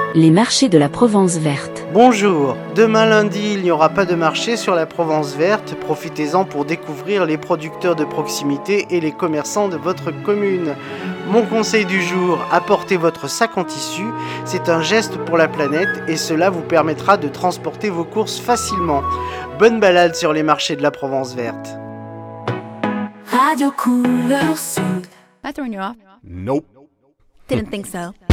Les marchés de la Provence verte. Bonjour, demain lundi il n'y aura pas de marché sur la Provence verte, profitez-en pour découvrir les producteurs de proximité et les commerçants de votre commune. Mon conseil du jour, apportez votre sac en tissu, c'est un geste pour la planète et cela vous permettra de transporter vos courses facilement. Bonne balade sur les marchés de la Provence verte. Radio Couleur Sud. Am I throwing you off? Nope. Didn't think so.